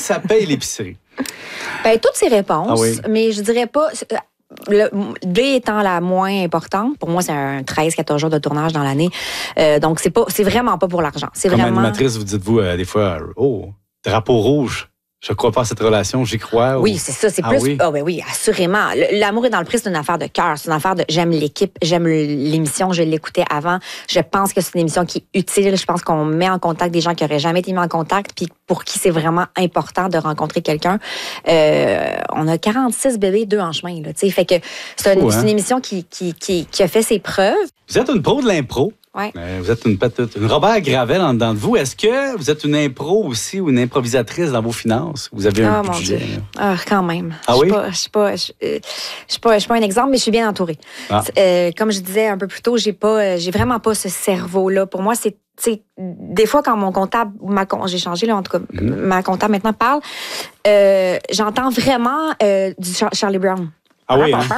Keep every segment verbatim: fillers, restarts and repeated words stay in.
ça paye l'épicerie? Ben, toutes ces réponses, Ah oui. mais je dirais pas... Le D étant la moins importante, pour moi, c'est un treize quatorze jours de tournage dans l'année. Euh, donc, c'est pas, c'est vraiment pas pour l'argent. C'est Comme vraiment... animatrice, vous dites-vous euh, des fois, euh, oh, drapeau rouge. Je crois pas à cette relation, j'y crois. Oui, ou... c'est ça. C'est ah, plus. Oui? Ah, ben oui, assurément. L'amour est dans le prix, c'est une affaire de cœur. C'est une affaire de. J'aime l'équipe, j'aime l'émission, je l'écoutais avant. Je pense que c'est une émission qui est utile. Je pense qu'on met en contact des gens qui n'auraient jamais été mis en contact, puis pour qui c'est vraiment important de rencontrer quelqu'un. Euh, on a quarante-six bébés, deux en chemin. Là, fait que c'est une, oh, hein? une émission qui, qui, qui, qui a fait ses preuves. Vous êtes une pro de l'impro. Ouais. Euh, vous êtes une, petite, une Robert Gravel en dedans de vous. Est-ce que vous êtes une impro aussi ou une improvisatrice dans vos finances? Vous avez un Ah, mon budget? Dieu. Ah, quand même. Ah oui? Je suis pas, je, euh, je suis pas, je suis pas un exemple, mais je suis bien entourée. Ah. Euh, comme je disais un peu plus tôt, j'ai pas, j'ai vraiment pas ce cerveau-là. Pour moi, c'est, t'sais, des fois quand mon comptable, ma, j'ai changé là, en tout cas, mm-hmm. ma comptable maintenant parle, euh, j'entends vraiment euh, du Char- Charlie Brown. Ah oui, hein?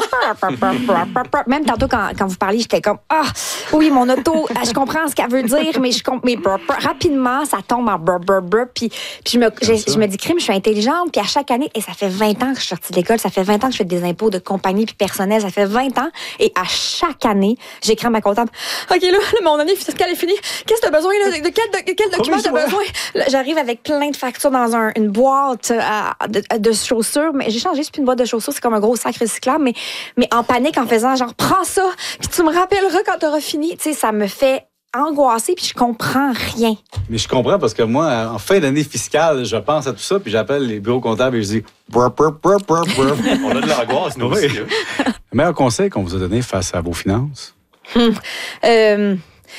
Même tantôt, quand, quand vous parliez, j'étais comme, ah, oui, mon auto, je comprends ce qu'elle veut dire, mais je comprends. Mais rapidement, ça tombe en brr, brr, brr. Puis, puis je, me, je, je me dis, crime, je suis intelligente. Puis à chaque année, et ça fait vingt ans que je suis sortie de l'école, ça fait vingt ans que je fais des impôts de compagnie puis personnel, ça fait vingt ans. Et à chaque année, j'écris à ma comptable, OK, là, là mon année fiscale est finie. Qu'est-ce que tu as besoin? Là? De, de quel, de, quel document tu as besoin? Là, j'arrive avec plein de factures dans un, une boîte euh, de, de chaussures. Mais j'ai changé, c'est plus une boîte de chaussures, c'est comme un gros sac recyclable, mais, mais en panique, en faisant genre, prends ça, puis tu me rappelleras quand tu auras fini. Tu sais, ça me fait angoisser, puis je comprends rien. Mais je comprends parce que moi, en fin d'année fiscale, je pense à tout ça, puis j'appelle les bureaux comptables et je dis brr, brr, brr, brr, brr. On a de l'angoisse, nous oui. aussi. Hein? Le meilleur conseil qu'on vous a donné face à vos finances? Hum, euh,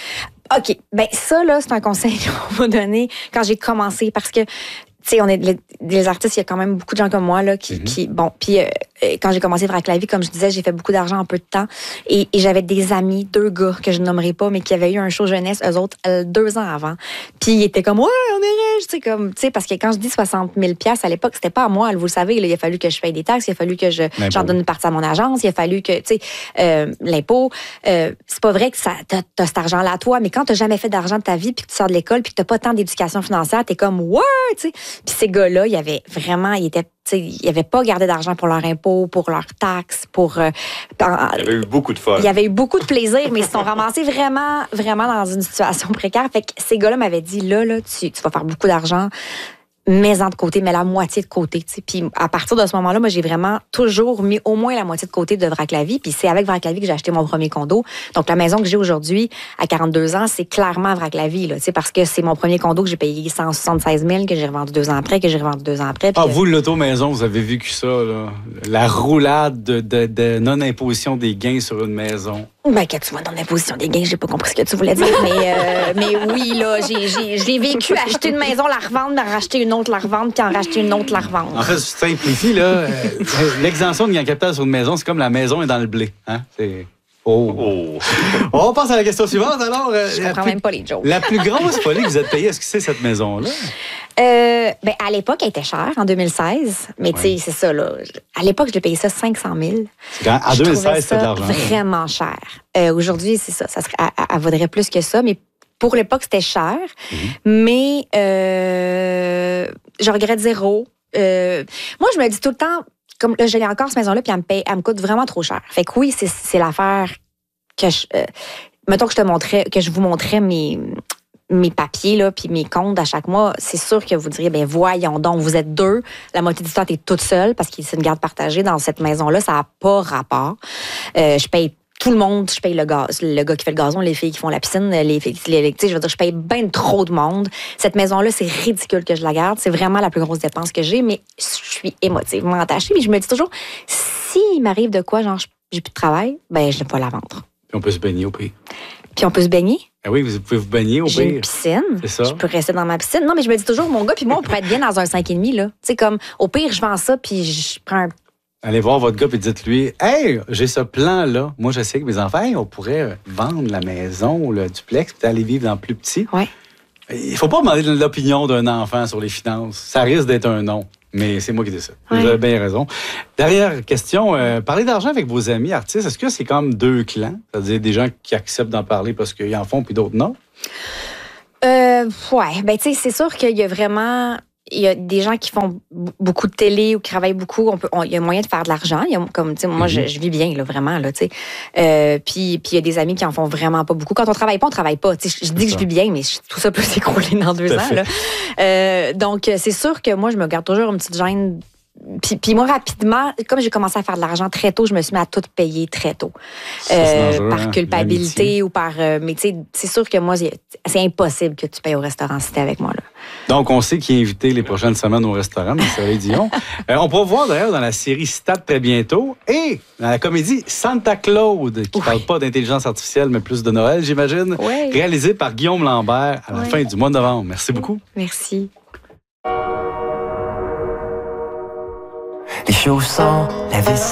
OK. Ben ça, là, c'est un conseil qu'on m'a donné quand j'ai commencé parce que tu sais, on est les, les artistes, il y a quand même beaucoup de gens comme moi là qui, mm-hmm. qui bon, puis euh, quand j'ai commencé Vrac la vie, comme je disais, j'ai fait beaucoup d'argent en peu de temps et, et j'avais des amis, deux gars que je nommerai pas, mais qui avaient eu un show jeunesse eux autres euh, deux ans avant. Puis ils étaient comme ouais, on est riches, tu sais comme, tu sais parce que quand je dis soixante mille piastres à l'époque, c'était pas à moi, vous le savez, là, il a fallu que je paye des taxes, il a fallu que je j'en donne une partie à mon agence, il a fallu que tu sais euh, l'impôt, euh, c'est pas vrai que ça t'as, t'as cet argent là à toi, mais quand t'as jamais fait d'argent de ta vie puis que tu sors de l'école puis que t'as pas tant d'éducation financière, t'es comme ouais, tu sais. Puis ces gars-là, il y avait vraiment, ils étaient, ils n'avaient pas gardé d'argent pour leur impôt, pour leurs taxes, pour. Euh, il y avait eu beaucoup de fun. Il y avait eu beaucoup de plaisir, mais ils se sont ramassés vraiment, vraiment dans une situation précaire. Fait que ces gars-là m'avaient dit là, là, tu, tu vas faire beaucoup d'argent. Mets-en de côté, mets la moitié de côté. T'sais. Puis à partir de ce moment-là, moi, j'ai vraiment toujours mis au moins la moitié de côté de Vrac la vie. Puis c'est avec Vrac la vie que j'ai acheté mon premier condo. Donc la maison que j'ai aujourd'hui, à quarante-deux ans, c'est clairement Vrac la vie, là, parce que c'est mon premier condo que j'ai payé cent soixante-seize mille, que j'ai revendu deux ans après, que j'ai revendu deux ans après. Ah, que... vous, l'auto-maison, vous avez vécu ça, là. La roulade de, de, de non-imposition des gains sur une maison. Ben, quand tu vois dans l'imposition des gains, j'ai pas compris ce que tu voulais dire, mais, euh, mais oui, là, j'ai, j'ai, je l'ai vécu, acheter une maison, la revendre, en racheter une autre, la revendre, puis en racheter une autre, la revendre. En fait, je simplifie, là. euh, l'exemption de gain capital sur une maison, c'est comme la maison est dans le blé. Hein? C'est... Oh. Oh. On passe à la question suivante, alors. Euh, je comprends plus, même pas les jokes. La plus grosse folie que vous êtes payée, est-ce que c'est cette maison-là? Euh, ben, à l'époque, elle était chère, en deux mille seize. Mais ouais. Tu sais, c'est ça, là. À l'époque, je l'ai payé ça cinq cent mille. Quand, en deux mille seize, c'était de l'argent. Vraiment cher. Euh, aujourd'hui, c'est ça. Ça serait, elle, elle vaudrait plus que ça, mais pour l'époque, c'était cher. Mm-hmm. Mais euh, je regrette zéro. Euh, moi, je me dis tout le temps, comme là, je l'ai encore, cette maison-là, puis elle me, paye, elle me coûte vraiment trop cher. Fait que oui, c'est, c'est l'affaire que je... Euh, mettons que je te montrais, que je vous montrais mes... mes papiers, là, puis mes comptes à chaque mois, c'est sûr que vous diriez, ben voyons donc, vous êtes deux, la moitié du temps, t'es toute seule, parce que c'est une garde partagée dans cette maison-là, ça n'a pas rapport. Euh, je paye tout le monde, je paye le gaz, le gars qui fait le gazon, les filles qui font la piscine, les filles, les, je veux dire, je paye bien trop de monde. Cette maison-là, c'est ridicule que je la garde, c'est vraiment la plus grosse dépense que j'ai, mais je suis émotivement attachée, mais je me dis toujours, s'il m'arrive de quoi, genre, j'ai plus de travail, ben je ne vais pas la vendre. Puis on peut se baigner au pire. Puis on peut se baigner. Ah oui, vous pouvez vous baigner au pire. J'ai une piscine. C'est ça. Je peux rester dans ma piscine. Non, mais je me dis toujours, mon gars puis moi, on pourrait être bien dans un cinq virgule cinq, là. Tu sais, comme, au pire, je vends ça, puis je prends un... Allez voir votre gars, puis dites-lui, « Hey, j'ai ce plan-là. Moi, je sais que mes enfants, hey, on pourrait vendre la maison ou le duplex, puis aller vivre dans plus petit. » Oui. Il faut pas demander l'opinion d'un enfant sur les finances. Ça risque d'être un non. Mais c'est moi qui décide. Ouais. Vous avez bien raison. Dernière question. Euh, parler d'argent avec vos amis artistes, est-ce que c'est comme deux clans? C'est-à-dire des gens qui acceptent d'en parler parce qu'ils en font, puis d'autres non? Euh, ouais. Ben, tu sais, c'est sûr qu'il y a vraiment... il y a des gens qui font beaucoup de télé ou qui travaillent beaucoup. On peut, on, il y a moyen de faire de l'argent. Il y a, comme, moi, mm-hmm. je, je vis bien, là, vraiment. Là, euh, puis il y a des amis qui en font vraiment pas beaucoup. Quand on travaille pas, on travaille pas. Je, je dis que je vis bien, mais je, tout ça peut s'écrouler dans deux ans. Là. Euh, donc, c'est sûr que moi, je me garde toujours une petite gêne. Puis, puis moi, rapidement, comme j'ai commencé à faire de l'argent très tôt, je me suis mis à tout payer très tôt. Euh, par culpabilité ou par... Euh, mais tu sais, c'est sûr que moi, c'est, c'est impossible que tu payes au restaurant si t'es avec moi. Là. Donc, on sait qui est invité les prochaines semaines au restaurant, Marie-Soleil Dion. euh, on pourra voir d'ailleurs dans la série Stade très bientôt et dans la comédie Santa Claude, qui ne oui. parle pas d'intelligence artificielle, mais plus de Noël, j'imagine, oui. réalisée par Guillaume Lambert à la oui. fin du mois de novembre. Merci beaucoup. Merci. Les chaussons, la vaisselle.